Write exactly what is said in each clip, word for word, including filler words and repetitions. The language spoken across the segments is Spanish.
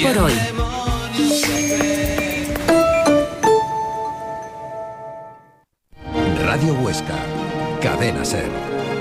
por hoy. Radio Huesca, Cadena SER.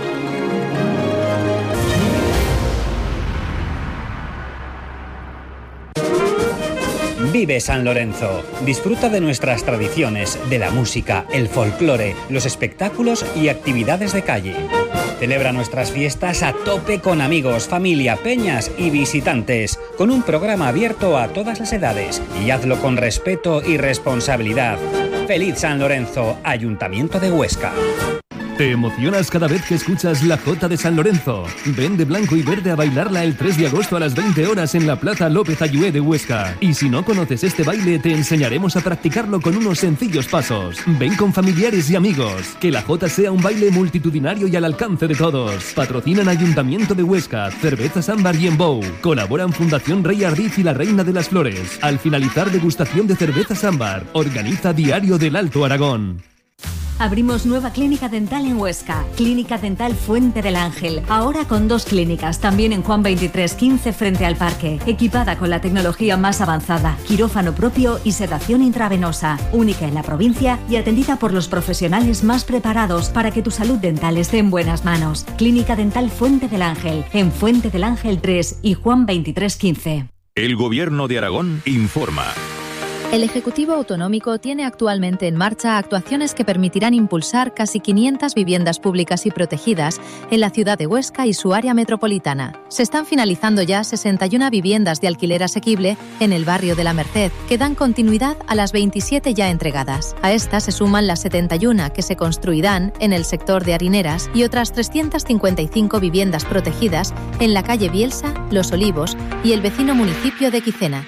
Vive San Lorenzo. Disfruta de nuestras tradiciones, de la música, el folclore, los espectáculos y actividades de calle. Celebra nuestras fiestas a tope con amigos, familia, peñas y visitantes, con un programa abierto a todas las edades, y hazlo con respeto y responsabilidad. ¡Feliz San Lorenzo, Ayuntamiento de Huesca! ¿Te emocionas cada vez que escuchas la Jota de San Lorenzo? Ven de blanco y verde a bailarla el tres de agosto a las veinte horas en la Plaza López Ayué de Huesca. Y si no conoces este baile, te enseñaremos a practicarlo con unos sencillos pasos. Ven con familiares y amigos. Que la Jota sea un baile multitudinario y al alcance de todos. Patrocinan Ayuntamiento de Huesca, Cervezas Ámbar y Embou. Colaboran Fundación Rey Ardiz y la Reina de las Flores. Al finalizar, degustación de cervezas Ámbar. Organiza Diario del Alto Aragón. Abrimos nueva clínica dental en Huesca, Clínica Dental Fuente del Ángel, ahora con dos clínicas, también en Juan veintitrés quince frente al parque, equipada con la tecnología más avanzada, quirófano propio y sedación intravenosa, única en la provincia y atendida por los profesionales más preparados para que tu salud dental esté en buenas manos. Clínica Dental Fuente del Ángel, en Fuente del Ángel tres y Juan veintitrés quince. El Gobierno de Aragón informa. El Ejecutivo Autonómico tiene actualmente en marcha actuaciones que permitirán impulsar casi quinientas viviendas públicas y protegidas en la ciudad de Huesca y su área metropolitana. Se están finalizando ya sesenta y una viviendas de alquiler asequible en el barrio de La Merced, que dan continuidad a las veintisiete ya entregadas. A estas se suman las setenta y una que se construirán en el sector de Harineras y otras trescientas cincuenta y cinco viviendas protegidas en la calle Bielsa, Los Olivos y el vecino municipio de Quicena.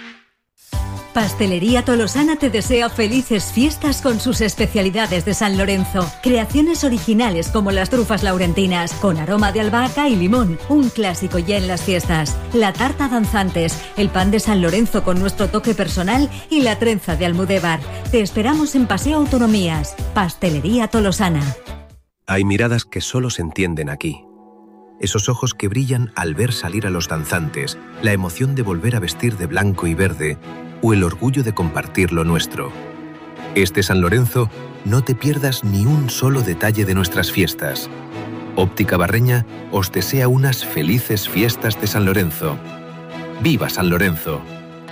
Pastelería Tolosana te desea felices fiestas con sus especialidades de San Lorenzo. Creaciones originales como las trufas laurentinas, con aroma de albahaca y limón, un clásico ya en las fiestas. La tarta danzantes, el pan de San Lorenzo con nuestro toque personal y la trenza de Almudévar. Te esperamos en Paseo Autonomías. Pastelería Tolosana. Hay miradas que solo se entienden aquí. Esos ojos que brillan al ver salir a los danzantes, la emoción de volver a vestir de blanco y verde, o el orgullo de compartir lo nuestro. Este San Lorenzo, no te pierdas ni un solo detalle de nuestras fiestas. Óptica Barreña os desea unas felices fiestas de San Lorenzo. ¡Viva San Lorenzo!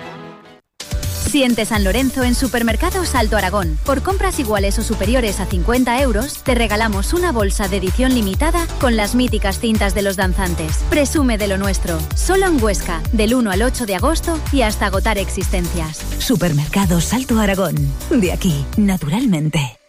Siente San Lorenzo en Supermercados Alto Aragón. Por compras iguales o superiores a cincuenta euros, te regalamos una bolsa de edición limitada con las míticas cintas de los danzantes. Presume de lo nuestro. Solo en Huesca, del uno al ocho de agosto y hasta agotar existencias. Supermercados Alto Aragón. De aquí, naturalmente.